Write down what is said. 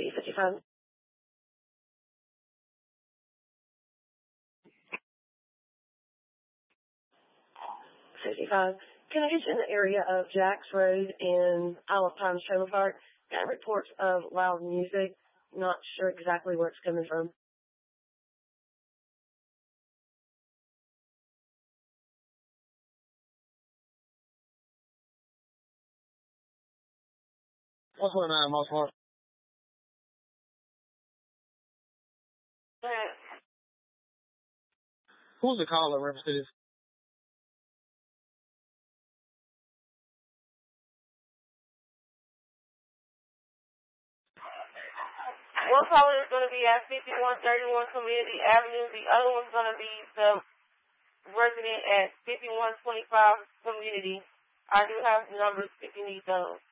55. 55. Can I get you in the area of Jacks Road in Isle of Pines Trailer Park? Got reports of loud music. Not sure exactly where it's coming from. What's going on, Mossmore? Who's the caller, representative? One caller is going to be at 5131 Community Avenue. The other one's going to be the resident at 5125 Community. I do have numbers if you need those.